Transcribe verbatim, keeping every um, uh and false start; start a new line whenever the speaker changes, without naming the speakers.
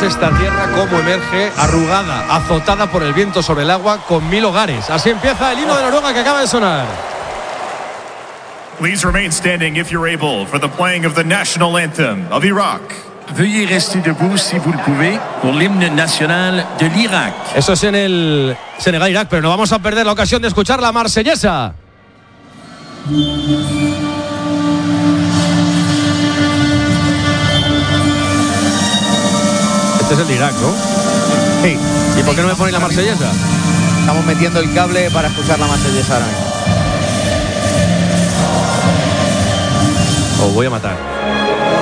esta tierra cómo emerge arrugada, azotada por el viento sobre el agua, con mil hogares. Así empieza el himno de Noruega que acaba de sonar.
Please remain standing if you're able for the playing of the national anthem of Iraq.
Veuillez rester debout si vous le pouvez pour l'hymne national de l'Irak.
Eso es en el Senegal-Irak, pero no vamos a perder la ocasión de escuchar la marsellesa. Este es el de Irak, ¿no?
Sí.
¿Y por qué no me ponéis la marsellesa?
Estamos metiendo el cable para escuchar la marsellesa ahora mismo.
Os voy a matar.